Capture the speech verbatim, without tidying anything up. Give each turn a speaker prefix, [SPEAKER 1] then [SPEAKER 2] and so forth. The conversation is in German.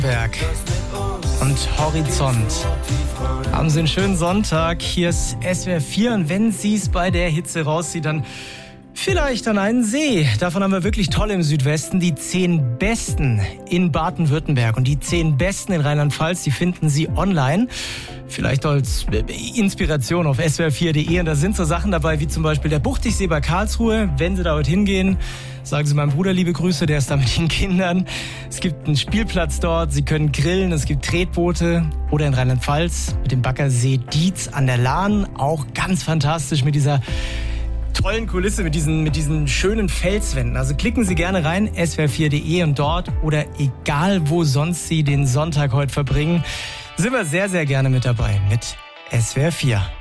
[SPEAKER 1] Berg und Horizont. Haben Sie einen schönen Sonntag. Hier ist S W R vier und wenn Sie es bei der Hitze rauszieht, dann vielleicht an einen See. Davon haben wir wirklich tolle im Südwesten. Die zehn besten in Baden-Württemberg und die zehn besten in Rheinland-Pfalz, die finden Sie online. Vielleicht als Inspiration auf S W R vier punkt de. Und da sind so Sachen dabei wie zum Beispiel der Buchtichsee bei Karlsruhe. Wenn Sie da heute hingehen, sagen Sie meinem Bruder liebe Grüße, der ist da mit den Kindern. Es gibt einen Spielplatz dort, Sie können grillen, es gibt Tretboote. Oder in Rheinland-Pfalz mit dem Baggersee Dietz an der Lahn. Auch ganz fantastisch mit dieser tollen Kulisse, mit diesen, mit diesen schönen Felswänden. Also klicken Sie gerne rein, S W R vier punkt de und dort oder egal wo sonst Sie den Sonntag heute verbringen, sind wir sehr, sehr gerne mit dabei mit S W R vier.